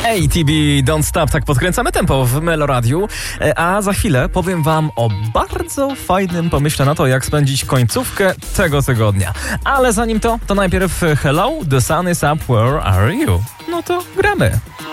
ATB Don't Stop, tak podkręcamy tempo w Meloradiu, a za chwilę powiem wam o bardzo fajnym pomyśle na to, jak spędzić końcówkę tego tygodnia. Ale zanim to najpierw Hello, the sun is up, where are you? No to gramy.